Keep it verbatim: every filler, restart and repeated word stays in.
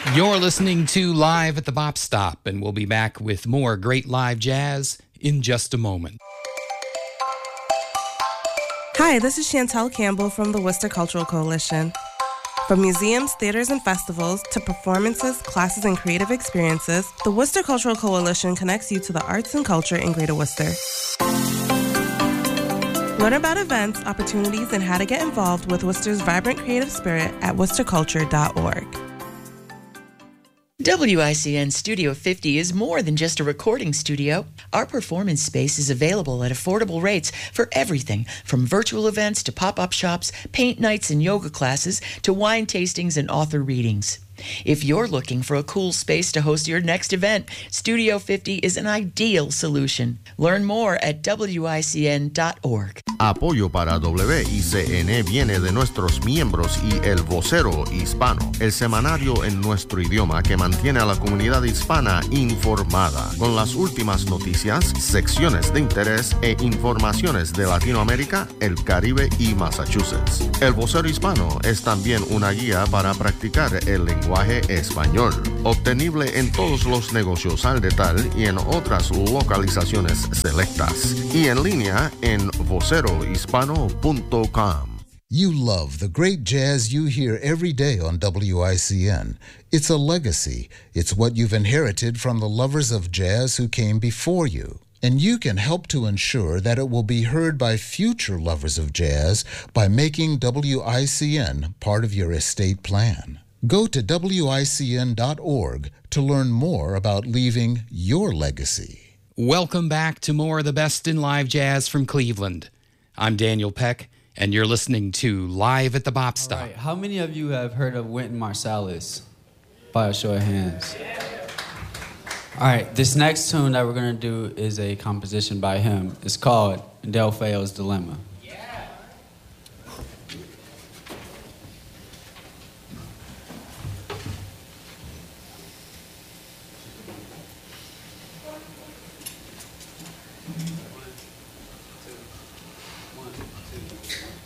You're listening to Live at the Bop Stop, and we'll be back with more great live jazz in just a moment. Hi, this is Chantel Campbell from the Worcester Cultural Coalition. From museums, theaters, and festivals to performances, classes, and creative experiences, the Worcester Cultural Coalition connects you to the arts and culture in Greater Worcester. Learn about events, opportunities, and how to get involved with Worcester's vibrant creative spirit at worcester culture dot org. W I C N Studio fifty is more than just a recording studio. Our performance space is available at affordable rates for everything from virtual events to pop-up shops, paint nights and yoga classes, to wine tastings and author readings. If you're looking for a cool space to host your next event, Studio fifty is an ideal solution. Learn more at W I C N dot org. Apoyo para W I C N viene de nuestros miembros y El Vocero Hispano, el semanario en nuestro idioma que mantiene a la comunidad hispana informada con las últimas noticias, secciones de interés e informaciones de Latinoamérica, el Caribe y Massachusetts. El Vocero Hispano es también una guía para practicar el lenguaje español, obtenible en todos los negocios al detalle y en otras localizaciones selectas, y en línea en vocero hispano punto com. You love the great jazz you hear every day on W I C N. It's a legacy. It's what you've inherited from the lovers of jazz who came before you. And you can help to ensure that it will be heard by future lovers of jazz by making W I C N part of your estate plan. Go to W I C N dot org to learn more about leaving your legacy. Welcome back to more of the best in live jazz from Cleveland. I'm Daniel Peck, and you're listening to Live at the Bop Stop. All right. How many of you have heard of Wynton Marsalis? By a show of hands. All right, this next tune that we're going to do is a composition by him. It's called Del Feo's Dilemma.